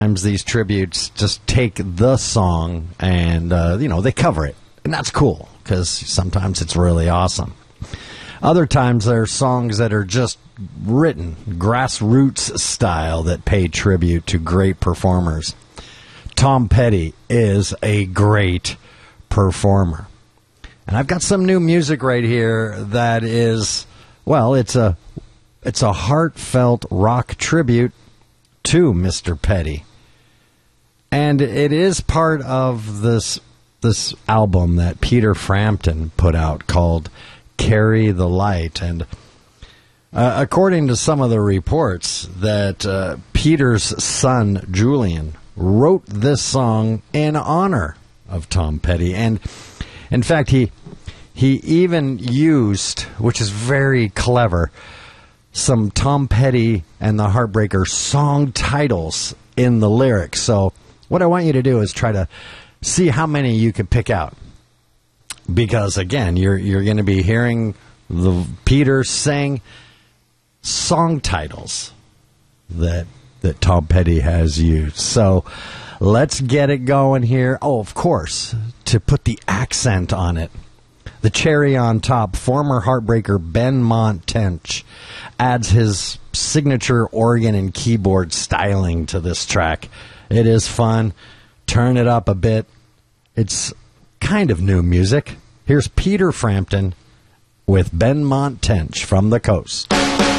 Sometimes these tributes just take the song and, they cover it. And that's cool, because sometimes it's really awesome. Other times there are songs that are just written, grassroots style, that pay tribute to great performers. Tom Petty is a great performer. And I've got some new music right here that is, well, it's a heartfelt rock tribute to Mr. Petty. And it is part of this album that Peter Frampton put out called Carry the Light. And according to some of the reports, that Peter's son, Julian, wrote this song in honor of Tom Petty. And in fact, he even used, which is very clever, some Tom Petty and the Heartbreakers song titles in the lyrics. So what I want you to do is try to see how many you can pick out. Because, again, you're going to be hearing the Peter sing song titles that Tom Petty has used. So let's get it going here. Oh, of course, to put the accent on it, the cherry on top, former Heartbreaker Benmont Tench adds his signature organ and keyboard styling to this track. It is fun. Turn it up a bit. It's kind of new music. Here's Peter Frampton with Benmont Tench from the Coast.